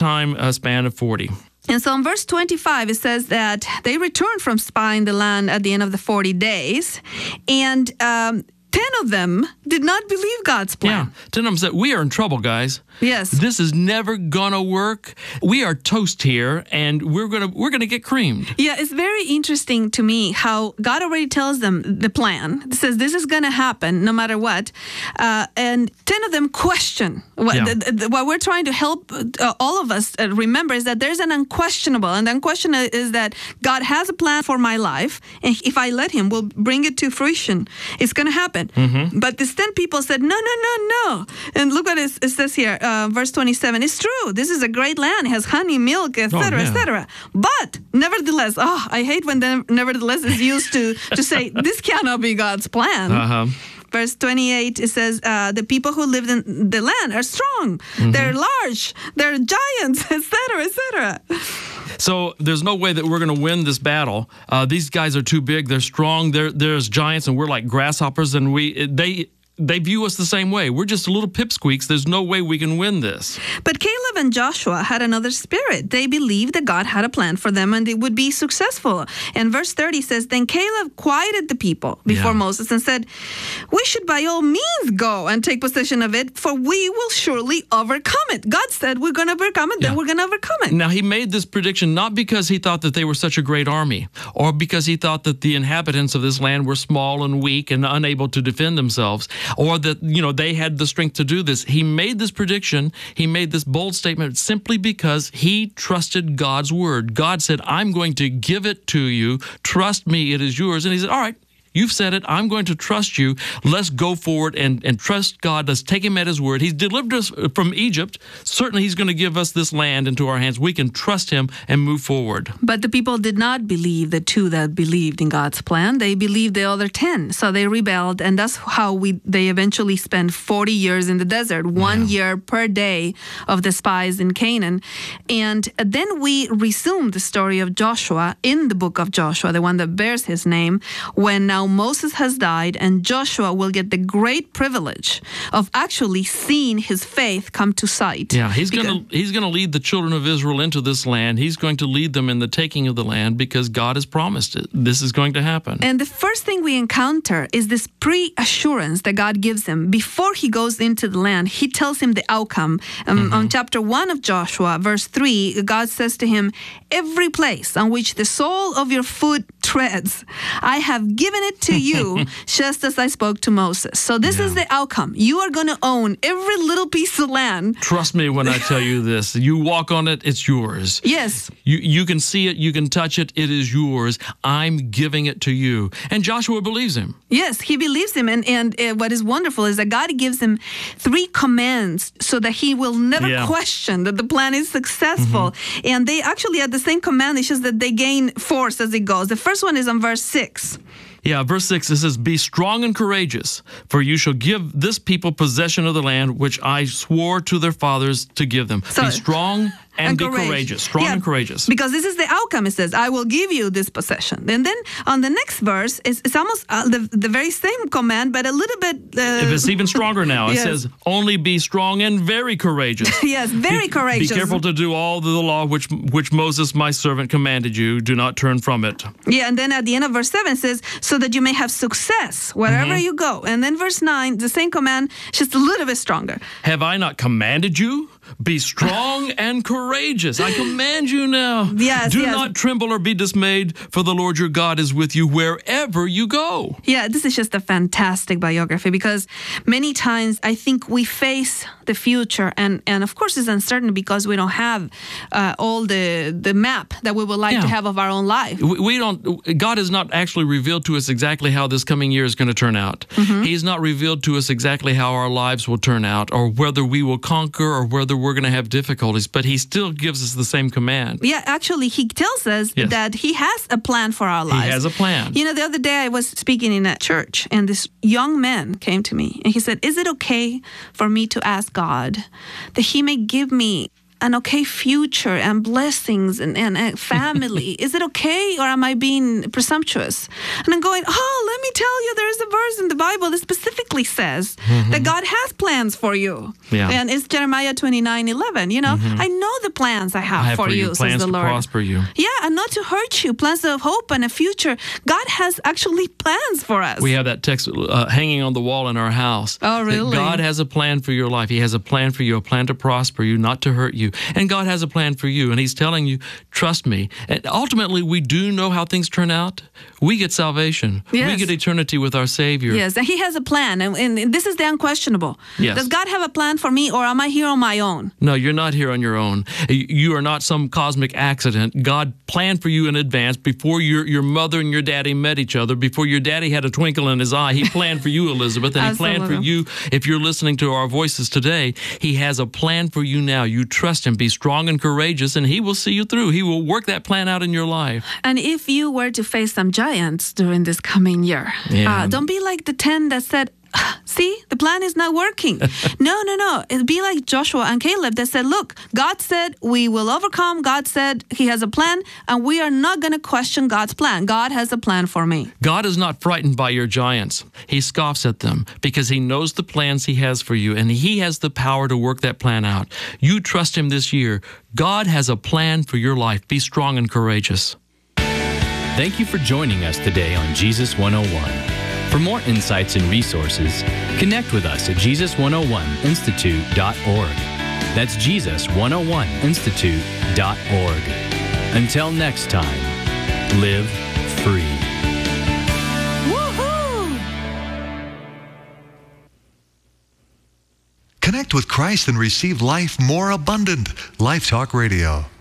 time span of 40. And so in verse 25, it says that they returned from spying the land at the end of the 40 days. And 10 of them did not believe God's plan. Yeah, 10 of them said, we are in trouble, guys. Yes. This is never going to work. We are toast here, and we're gonna get creamed. Yeah, it's very interesting to me how God already tells them the plan. It says this is going to happen no matter what. And 10 of them question. What we're trying to help all of us remember is that there's an unquestionable. And the unquestionable is that God has a plan for my life. And if I let him, we'll bring it to fruition. It's going to happen. Mm-hmm. But these 10 people said, no. And look what it says here. Verse 27, it's true. This is a great land. It has honey, milk, etc., etc. But nevertheless, I hate when the nevertheless is used to say, this cannot be God's plan. Uh-huh. Verse 28, it says, the people who lived in the land are strong. Mm-hmm. They're large. They're giants, etc., etc. So there's no way that we're going to win this battle. These guys are too big. They're strong. There's giants, and we're like grasshoppers, and they view us the same way. We're just little pipsqueaks. There's no way we can win this. But Caleb and Joshua had another spirit. They believed that God had a plan for them and they would be successful. And verse 30 says, then Caleb quieted the people before Moses and said, we should by all means go and take possession of it, for we will surely overcome it. God said we're going to overcome it, then we're going to overcome it. Now, he made this prediction not because he thought that they were such a great army or because he thought that the inhabitants of this land were small and weak and unable to defend themselves, or that, they had the strength to do this. He made this prediction, he made this bold statement simply because he trusted God's word. God said, I'm going to give it to you. Trust me, it is yours. And he said, all right, you've said it. I'm going to trust you. Let's go forward and trust God. Let's take him at his word. He's delivered us from Egypt. Certainly, he's going to give us this land into our hands. We can trust him and move forward. But the people did not believe the 2 that believed in God's plan. They believed the other 10. So they rebelled. And that's how they eventually spent 40 years in the desert, 1 year per day of the spies in Canaan. And then we resume the story of Joshua in the book of Joshua, the one that bears his name, when now Moses has died and Joshua will get the great privilege of actually seeing his faith come to sight. Yeah, he's going to lead the children of Israel into this land. He's going to lead them in the taking of the land because God has promised it. This is going to happen. And the first thing we encounter is this pre-assurance that God gives him. Before he goes into the land, he tells him the outcome. On chapter 1 of Joshua, verse 3, God says to him, every place on which the sole of your foot treads, I have given it to you, just as I spoke to Moses. So this is the outcome. You are going to own every little piece of land. Trust me when I tell you this. You walk on it, it's yours. Yes. You can see it, you can touch it, it is yours. I'm giving it to you. And Joshua believes him. Yes, he believes him. And what is wonderful is that God gives him 3 commands so that he will never question that the plan is successful. Mm-hmm. And they actually had the same command, it's just that they gain force as it goes. The first one is on verse 6. Yeah, verse 6, it says, be strong and courageous, for you shall give this people possession of the land which I swore to their fathers to give them. So, be strong and be courageous. Strong and courageous. Because this is the outcome. It says, I will give you this possession. And then on the next verse, it's almost the very same command, but a little bit... if it's even stronger now. It says, only be strong and very courageous. Yes, very courageous. Be careful to do all the law which Moses, my servant, commanded you. Do not turn from it. Yeah, and then at the end of verse 7 it says, so that you may have success wherever you go. And then verse 9, the same command, just a little bit stronger. Have I not commanded you? Be strong and courageous. I command you now. Yes, Do not tremble or be dismayed, for the Lord your God is with you wherever you go. Yeah, this is just a fantastic biography because many times I think we face the future and of course it's uncertain because we don't have all the map that we would like to have of our own life. God has not actually revealed to us exactly how this coming year is going to turn out. Mm-hmm. He's not revealed to us exactly how our lives will turn out or whether we will conquer or whether we're going to have difficulties, but he still gives us the same command. Yeah, actually, he tells us that he has a plan for our lives. He has a plan. You know, the other day I was speaking in a church and this young man came to me and he said, is it okay for me to ask God that he may give me an okay future and blessings and family? Is it okay, or am I being presumptuous? And I'm going, let me tell you, there's a verse in the Bible that specifically says that God has plans for you. Yeah. And it's Jeremiah 29:11. I know the plans I have for you, says plans the to Lord. prosper you. Yeah, and not to hurt you. Plans of hope and a future. God has actually plans for us. We have that text hanging on the wall in our house. Oh, really? That God has a plan for your life. He has a plan for you, a plan to prosper you, not to hurt you. And God has a plan for you. And He's telling you, trust me. And ultimately, we do know how things turn out. We get salvation. Yes. We get eternity with our Savior. Yes, and He has a plan. And this is the unquestionable. Yes. Does God have a plan for me, or am I here on my own? No, you're not here on your own. You are not some cosmic accident. God planned for you in advance before your mother and your daddy met each other, before your daddy had a twinkle in his eye. He planned for you, Elizabeth, and He planned for you. If you're listening to our voices today, He has a plan for you now. You trust Him. Be strong and courageous, and He will see you through. He will work that plan out in your life. And if you were to face some giants during this coming year, don't be like the 10 that said, see, the plan is not working. No. It'd be like Joshua and Caleb that said, look, God said we will overcome. God said He has a plan, and we are not going to question God's plan. God has a plan for me. God is not frightened by your giants. He scoffs at them because He knows the plans He has for you, and He has the power to work that plan out. You trust Him this year. God has a plan for your life. Be strong and courageous. Thank you for joining us today on Jesus 101. For more insights and resources, connect with us at Jesus101Institute.org. That's Jesus101Institute.org. Until next time, live free. Woohoo! Connect with Christ and receive life more abundant. Life Talk Radio.